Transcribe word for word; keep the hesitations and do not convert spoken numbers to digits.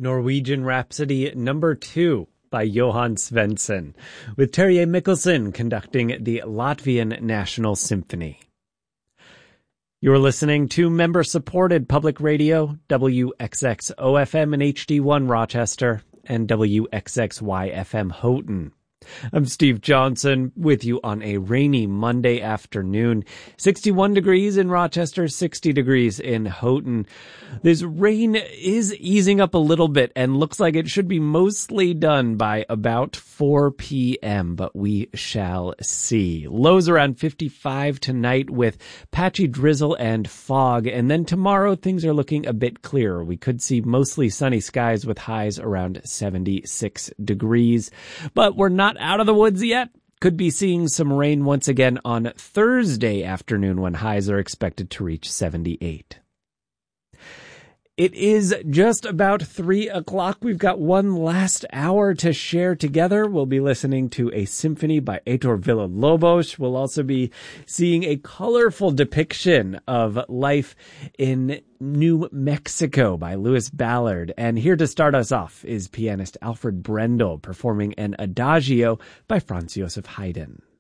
Norwegian Rhapsody number two by Johan Svensson, with Terje Mikkelsen conducting the Latvian National Symphony. You're listening to member-supported public radio, W X X O F M and H D one Rochester, and W X X Y F M Houghton. I'm Steve Johnson with you on a rainy Monday afternoon. sixty-one degrees in Rochester, sixty degrees in Houghton. This rain is easing up a little bit and looks like it should be mostly done by about four p.m., but we shall see. Lows around fifty-five tonight with patchy drizzle and fog, and then tomorrow things are looking a bit clearer. We could see mostly sunny skies with highs around seventy-six degrees, but we're not out of the woods yet. Could be seeing some rain once again on Thursday afternoon when highs are expected to reach seventy-eight. It is just about three o'clock. We've got one last hour to share together. We'll be listening to a symphony by Heitor Villa-Lobos. We'll also be seeing a colorful depiction of life in New Mexico by Lewis Ballard. And here to start us off is pianist Alfred Brendel performing an Adagio by Franz Joseph Haydn.